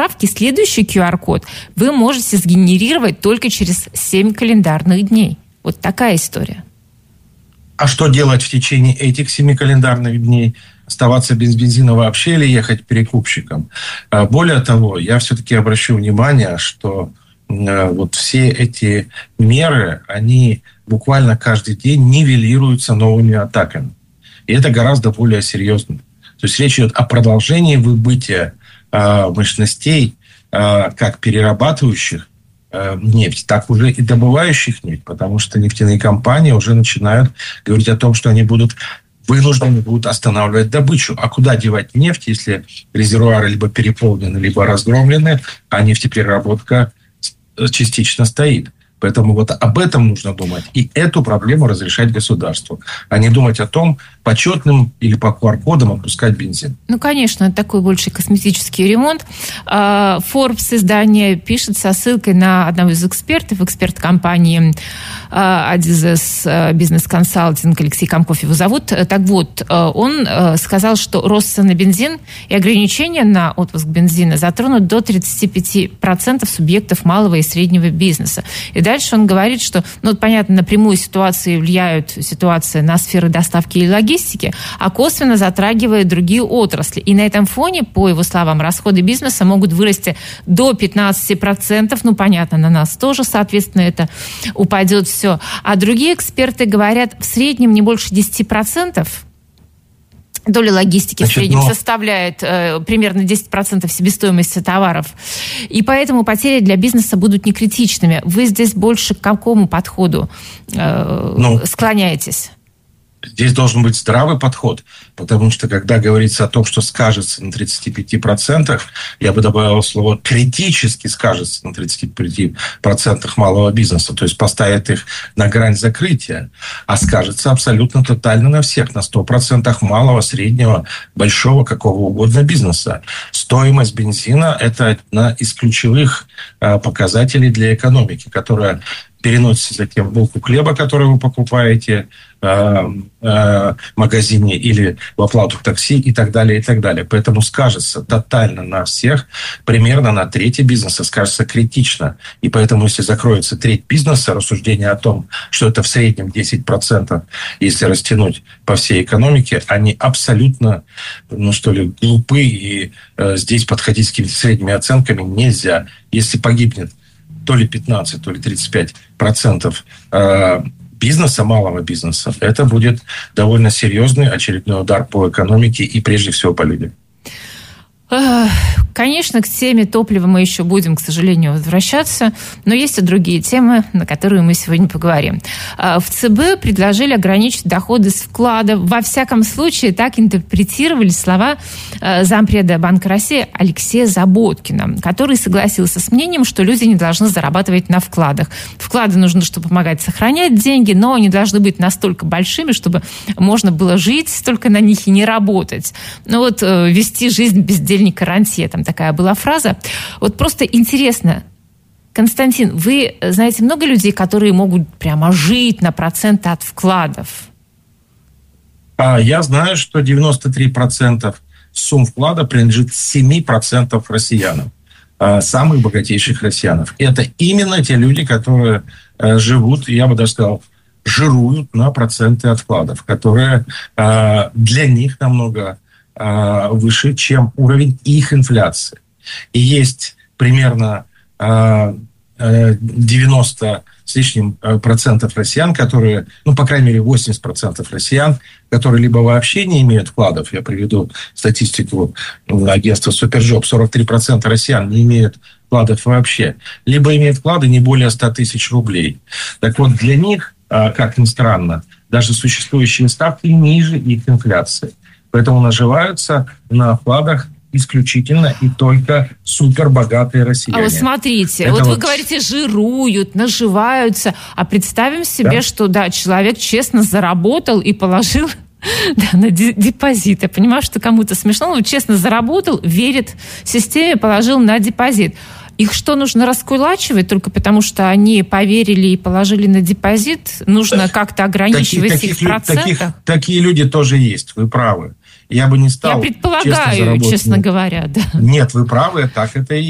заправки следующий QR-код вы можете сгенерировать только через 7 календарных дней. Вот такая история. А что делать в течение этих 7 календарных дней? Оставаться без бензина вообще или ехать перекупщиком? Более того, я все-таки обращу внимание, что вот все эти меры, они буквально каждый день нивелируются новыми атаками. И это гораздо более серьезно. То есть речь идет о продолжении выбытия мощностей, как перерабатывающих нефть, так уже и добывающих нефть, потому что нефтяные компании уже начинают говорить о том, что они вынуждены будут останавливать добычу. А куда девать нефть, если резервуары либо переполнены, либо разгромлены, а нефтепереработка частично стоит? Поэтому вот об этом нужно думать. И эту проблему разрешать государству. А не думать о том, по четным или по QR-кодам отпускать бензин. Ну, конечно, это такой больше косметический ремонт. Forbes издание пишет со ссылкой на одного из экспертов, эксперт компании Adizes Business Consulting, Алексей Комков его зовут. Так вот, он сказал, что рост цен на бензин и ограничения на отпуск бензина затронут до 35% субъектов малого и среднего бизнеса. И дальше он говорит, что, понятно, напрямую ситуация на сферы доставки и логистики, а косвенно затрагивает другие отрасли. И на этом фоне, по его словам, расходы бизнеса могут вырасти до 15%. Понятно, на нас тоже, соответственно, это упадет все. А другие эксперты говорят, в среднем не больше 10%. Доля логистики в среднем составляет примерно 10% себестоимости товаров. И поэтому потери для бизнеса будут не критичными. Вы здесь больше к какому подходу склоняетесь? Здесь должен быть здравый подход, потому что, когда говорится о том, что скажется на 35%, я бы добавил слово «критически скажется на 35% малого бизнеса», то есть поставит их на грань закрытия, а скажется абсолютно тотально на всех, на 100% малого, среднего, большого, какого угодно бизнеса. Стоимость бензина – это одна из ключевых показателей для экономики, которая переносите затем булку хлеба, которую вы покупаете в магазине или в оплату такси и так далее, и так далее. Поэтому скажется тотально на всех, примерно на трети бизнеса скажется критично. И поэтому, если закроется треть бизнеса, рассуждение о том, что это в среднем 10%, если растянуть по всей экономике, они абсолютно, глупы. И здесь подходить с какими-то средними оценками нельзя. Если погибнет то ли 15, то ли 35% бизнеса, малого бизнеса, это будет довольно серьезный очередной удар по экономике и прежде всего по людям. Конечно, к теме топлива мы еще будем, к сожалению, возвращаться, но есть и другие темы, на которые мы сегодня поговорим. В ЦБ предложили ограничить доходы с вкладов. Во всяком случае, так интерпретировали слова зампреда Банка России Алексея Заботкина, который согласился с мнением, что люди не должны зарабатывать на вкладах. Вклады нужны, чтобы помогать сохранять деньги, но они должны быть настолько большими, чтобы можно было жить только на них и не работать. Вести жизнь бездельника рантье, там такая была фраза. Просто интересно, Константин, вы знаете много людей, которые могут прямо жить на проценты от вкладов? Я знаю, что 93% сумм вклада принадлежит 7% россиянам, самых богатейших россиянам. Это именно те люди, которые живут, я бы даже сказал, жируют на проценты от вкладов, которые для них намного выше, чем уровень их инфляции. И есть примерно 90 с лишним процентов россиян, которые, по крайней мере, 80% россиян, которые либо вообще не имеют вкладов, я приведу статистику агентства Суперджоп, 43% россиян не имеют вкладов вообще, либо имеют вклады не более 100 тысяч рублей. Так вот, для них, как ни странно, даже существующие ставки ниже их инфляции. Поэтому наживаются на вкладах исключительно и только супербогатые россияне. А вот смотрите, вы говорите, жируют, наживаются, а представим себе, что человек честно заработал и положил на депозит. Я понимаю, что кому-то смешно, но честно заработал, верит системе, положил на депозит. Их что, нужно раскулачивать только потому, что они поверили и положили на депозит? Нужно как-то ограничивать их в процентах? Такие люди тоже есть, вы правы. Я бы не стал... Я предполагаю, честно говоря, да. Нет, вы правы, так это и есть.